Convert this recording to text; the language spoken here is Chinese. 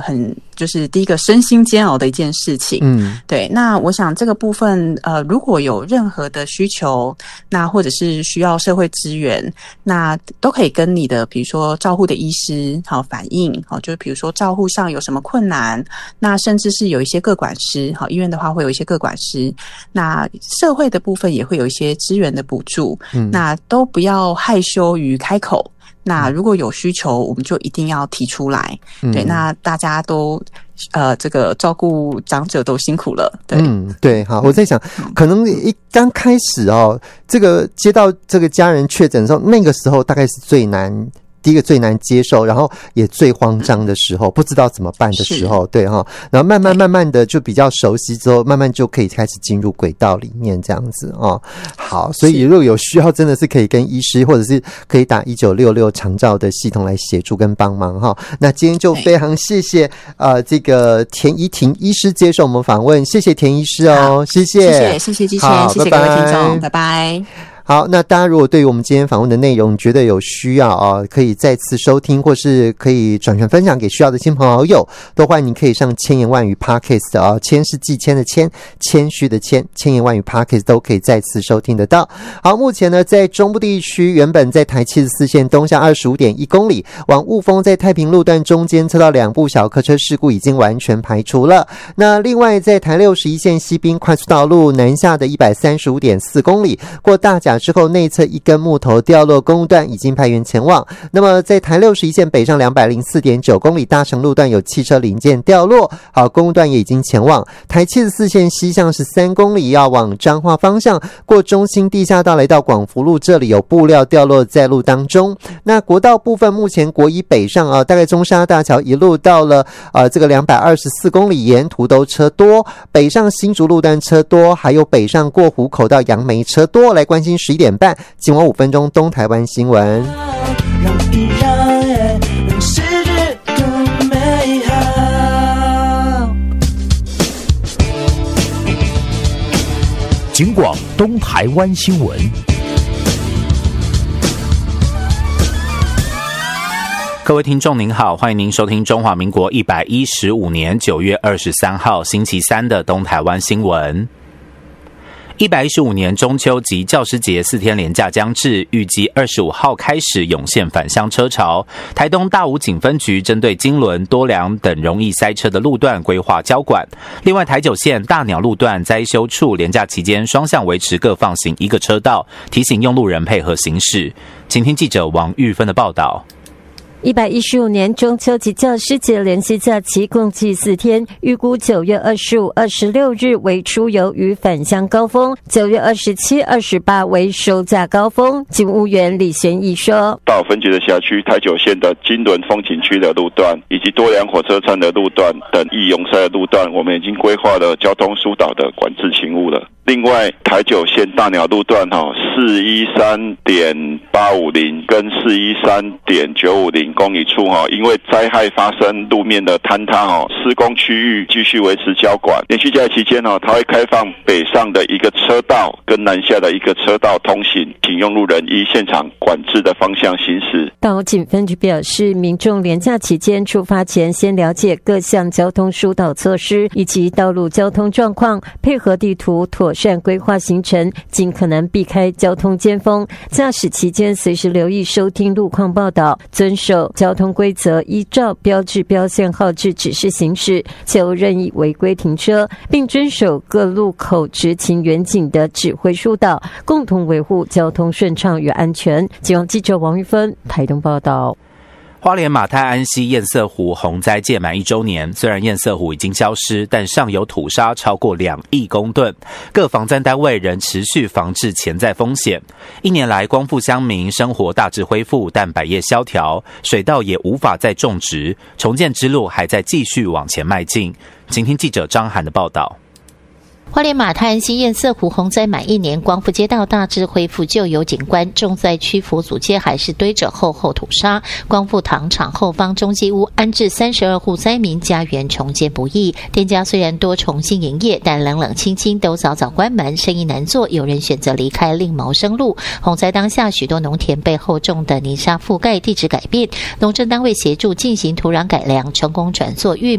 就是第一个身心煎熬的一件事情。对。那我想这个部分如果有任何的需求，那或者是需要社会资源，那都可以跟你的比如说照护的医师反映，就是比如说照护上有什么困难，那甚至是有一些个管师，医院的话会有一些个管师，那社会的部分也会有一些资源的补助，那都不要害羞于开口。那如果有需求，我们就一定要提出来。对，那大家都这个照顾长者都辛苦了。对， 对，好，我在想，可能刚开始这个接到这个家人确诊的时候，那个时候大概是第一个最难接受，然后也最慌张的时候，不知道怎么办的时候，对哈，然后慢慢的就比较熟悉之后，慢慢就可以开始进入轨道里面这样子哦。好，所以如果有需要，真的是可以跟医师，或者是可以打1966长照的系统来协助跟帮忙哈。那今天就非常谢谢这个田怡婷医师接受我们访问，谢谢田医师哦，谢谢基谦，谢谢各位听众，拜拜。 好，那大家如果对于我们今天访问的内容觉得有需要可以再次收听，或是可以转传分享给需要的亲朋好友，都欢迎您可以上千言万语 Podcast 谦是季谦的谦，谦虚的谦，千言万语 Podcast 都可以再次收听得到。好，目前呢，在中部地区，原本在台74线东下 25.1 公里往雾峰在太平路段中间车道2部小客车事故已经完全排除了。那另外在台61线西滨快速道路南下的 135.4 公里过大甲之后，内侧一根木头掉落，公路段已经派员前往。那么在台61线北上 204.9 公里大成路段有汽车零件掉落，好，公路段也已经前往。台74线西向13公里要往彰化方向，过中兴地下道来到广福路，这里有布料掉落在路当中。那国道部分，目前国一北上大概中沙大桥一路到了这个224公里，沿途都车多，北上新竹路段车多，还有北上过湖口到杨梅车多。来关心11点半今晚5分钟东台湾新闻。让世界更美好。 警广东台湾新闻。各位听众您好，欢迎您收听中华民国115年9月23号星期三的东台湾新闻。115年中秋及教师节4天连假将至，预计25号开始涌现返乡车潮。台东大武警分局针对金轮、多良等容易塞车的路段规划交管。另外，台9线大鸟路段灾修处连假期间双向维持各放行1个车道，提醒用路人配合行驶。请听记者王玉芬的报道。 115年中秋及教师节连续假期共计4天，预估9月25、26日为出游与返乡高峰，9月27、28为收假高峰。警务员李玄义说， 大武分局的辖区台9线的金轮风景区的路段以及多良火车站的路段等易拥塞的路段，我们已经规划了交通疏导的管制勤务了。另外，台9线大鸟路段413.850跟413.950公里处因为灾害发生路面的坍塌施工区域继续维持交管。连续假期间它会开放北上的一个车道跟南下的一个车道通行，请用路人依现场管制的方向行驶。 大武警分局表示，民众连假期间出发前先了解各项交通疏导措施以及道路交通状况，配合地图妥善规划行程，尽可能避开交通尖峰。驾驶期间随时留意收听路况报道，遵守交通规则，依照标志标线号志指示行驶，切勿任意违规停车，并遵守各路口执勤员警的指挥疏导，共同维护交通顺畅与安全。警广记者王玉芬台东报道。 花莲马太安溪堰塞湖洪灾届满1周年，虽然堰塞湖已经消失，但尚有土沙超过2亿公吨，各防灾单位仍持续防治潜在风险。1年来，光复乡民生活大致恢复，但百业萧条，水稻也无法再种植，重建之路还在继续往前迈进。请听记者张涵的报道。 花莲马太安溪堰塞湖洪灾满1年，光复街道大致恢复旧有景观，重灾区佛祖街还是堆着厚厚土沙。光复糖厂后方中继屋安置32户灾民家园重建不易，店家虽然多重新营业，但冷冷清清都早早关门，生意难做，有人选择离开另谋生路。洪灾当下，许多农田被厚重的泥沙覆盖，地质改变，农政单位协助进行土壤改良，成功转作玉